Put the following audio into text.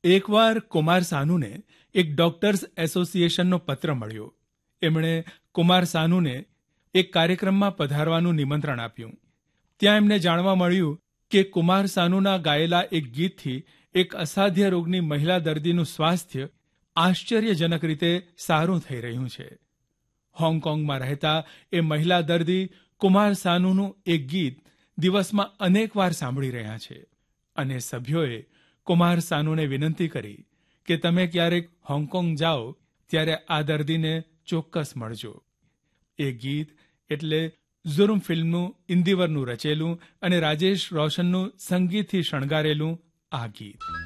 એકવાર કુમાર સાનુને એક ડોક્ટર્સ એસોસિએશનનો પત્ર મળ્યો. એમણે કુમાર સાનુને એક કાર્યક્રમમાં પધારવાનું નિમંત્રણ આપ્યું. ત્યાં એમને જાણવા મળ્યું કે કુમાર સાનુના ગાયેલા એક ગીતથી એક અસાધ્ય રોગની મહિલા દર્દીનું સ્વાસ્થ્ય આશ્ચર્યજનક રીતે સારું થઈ રહ્યું છે. હોંગકોંગમાં રહેતા એ મહિલા દર્દી કુમાર સાનુનું એક ગીત દિવસમાં અનેક વાર સાંભળી રહ્યા છે અને સભ્યોએ કુમાર સાનુને વિનંતી કરી કે તમે ક્યારેક હોંગકોંગ જાઓ ત્યારે આ દર્દીને ચોક્કસ મળજો. એ ગીત એટલે ઝુર્મ ફિલ્મનું ઇન્દિવરનું રચેલું અને રાજેશ રોશનનું સંગીતથી શણગારેલું આ ગીત.